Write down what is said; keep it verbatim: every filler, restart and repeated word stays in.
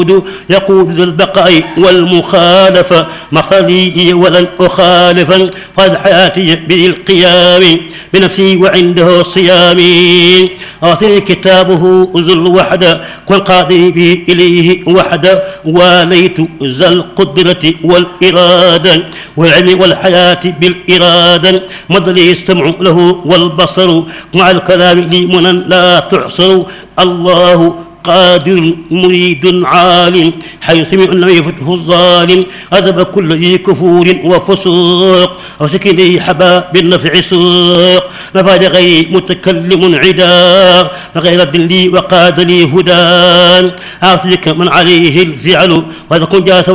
يقود ذو البقاء والمخالفة مخليدي ولن أخالفا فاز حياتي بالقيام بنفسي وعنده صيامي أعطي كتابه ذو الوحدة والقاضي به إليه وحدة واليت ذا القدرة والإرادة والعلم والحياة بالإرادة مد لي السمع له والبصر مع الكلام لي منا لا تعصر الله قادر مريد عالم حيث لم يفته الظالم أذب كل ذي كفور وفسوق وسكني حبا بالنفع سوق نفى لغير متكلم عدا غير الدلي وقاد لي هدى أعطيك من عليه الفعل وإذا كنت